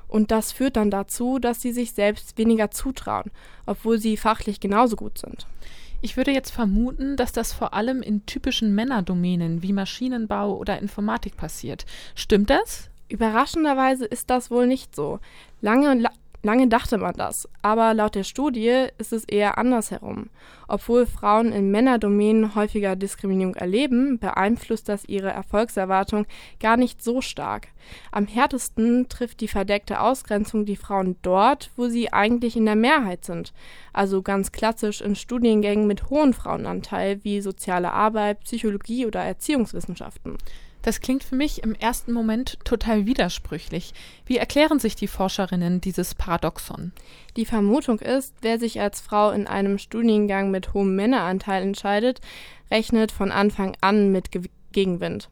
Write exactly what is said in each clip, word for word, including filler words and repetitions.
Und das führt dann dazu, dass sie sich selbst weniger zutrauen, obwohl sie fachlich genauso gut sind. Ich würde jetzt vermuten, dass das vor allem in typischen Männerdomänen wie Maschinenbau oder Informatik passiert. Stimmt das? Überraschenderweise ist das wohl nicht so. Lange, la- lange dachte man das, aber laut der Studie ist es eher andersherum. Obwohl Frauen in Männerdomänen häufiger Diskriminierung erleben, beeinflusst das ihre Erfolgserwartung gar nicht so stark. Am härtesten trifft die verdeckte Ausgrenzung die Frauen dort, wo sie eigentlich in der Mehrheit sind. Also ganz klassisch in Studiengängen mit hohem Frauenanteil wie soziale Arbeit, Psychologie oder Erziehungswissenschaften. Das klingt für mich im ersten Moment total widersprüchlich. Wie erklären sich die Forscherinnen dieses Paradoxon? Die Vermutung ist, wer sich als Frau in einem Studiengang mit hohem Männeranteil entscheidet, rechnet von Anfang an mit Ge- Gegenwind.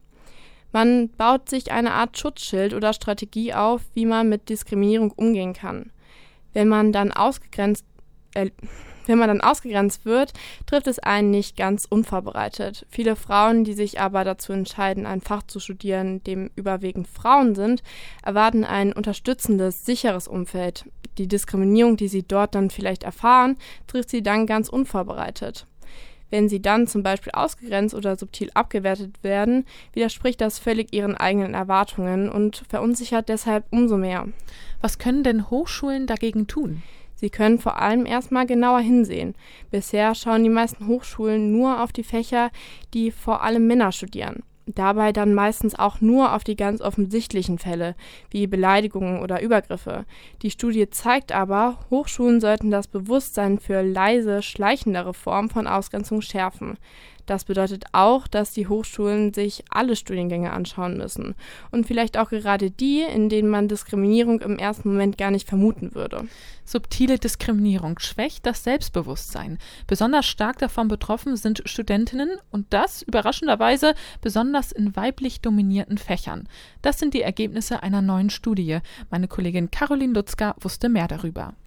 Man baut sich eine Art Schutzschild oder Strategie auf, wie man mit Diskriminierung umgehen kann. Wenn man dann ausgegrenzt äh, Wenn man dann ausgegrenzt wird, trifft es einen nicht ganz unvorbereitet. Viele Frauen, die sich aber dazu entscheiden, ein Fach zu studieren, dem überwiegend Frauen sind, erwarten ein unterstützendes, sicheres Umfeld. Die Diskriminierung, die sie dort dann vielleicht erfahren, trifft sie dann ganz unvorbereitet. Wenn sie dann zum Beispiel ausgegrenzt oder subtil abgewertet werden, widerspricht das völlig ihren eigenen Erwartungen und verunsichert deshalb umso mehr. Was können denn Hochschulen dagegen tun? Sie können vor allem erstmal genauer hinsehen. Bisher schauen die meisten Hochschulen nur auf die Fächer, die vor allem Männer studieren. Dabei dann meistens auch nur auf die ganz offensichtlichen Fälle, wie Beleidigungen oder Übergriffe. Die Studie zeigt aber, Hochschulen sollten das Bewusstsein für leise, schleichendere Formen von Ausgrenzung schärfen. Das bedeutet auch, dass die Hochschulen sich alle Studiengänge anschauen müssen und vielleicht auch gerade die, in denen man Diskriminierung im ersten Moment gar nicht vermuten würde. Subtile Diskriminierung schwächt das Selbstbewusstsein. Besonders stark davon betroffen sind Studentinnen und das, überraschenderweise, besonders in weiblich dominierten Fächern. Das sind die Ergebnisse einer neuen Studie. Meine Kollegin Caroline Lutzka wusste mehr darüber.